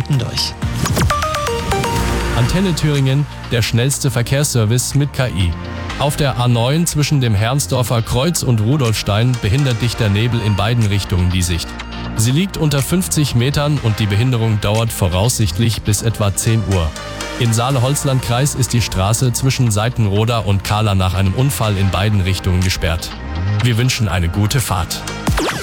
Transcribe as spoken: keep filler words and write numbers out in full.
sollten durch. Antenne Thüringen, der schnellste Verkehrsservice mit K I. Auf der A neun zwischen dem Herrnsdorfer Kreuz und Rudolfstein behindert dichter Nebel in beiden Richtungen die Sicht. Sie liegt unter fünfzig Metern und die Behinderung dauert voraussichtlich bis etwa zehn Uhr. In Saale-Holzland-Kreis ist die Straße zwischen Seitenroda und Kahla nach einem Unfall in beiden Richtungen gesperrt. Wir wünschen eine gute Fahrt.